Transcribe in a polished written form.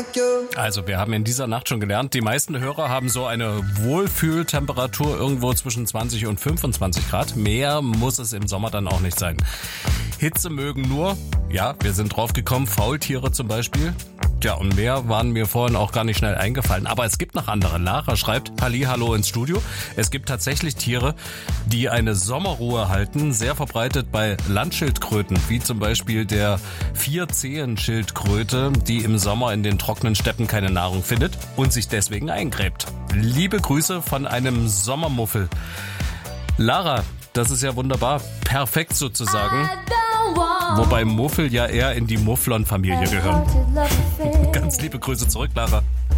Also wir haben in dieser Nacht schon gelernt, die meisten Hörer haben so eine Wohlfühltemperatur irgendwo zwischen 20 und 25 Grad. Mehr muss es im Sommer dann auch nicht sein. Hitze mögen nur, ja, wir sind drauf gekommen, Faultiere zum Beispiel. Ja, und mehr waren mir vorhin auch gar nicht schnell eingefallen. Aber es gibt noch andere. Lara schreibt, Hallo ins Studio. Es gibt tatsächlich Tiere, die eine Sommerruhe halten. Sehr verbreitet bei Landschildkröten, wie zum Beispiel der 4-Zehen-Schildkröte, die im Sommer in den trockenen Steppen keine Nahrung findet und sich deswegen eingräbt. Liebe Grüße von einem Sommermuffel. Lara, das ist ja wunderbar. Perfekt sozusagen. Wobei Muffel ja eher in die Mufflon-Familie gehören. Ganz liebe Grüße zurück, Lara.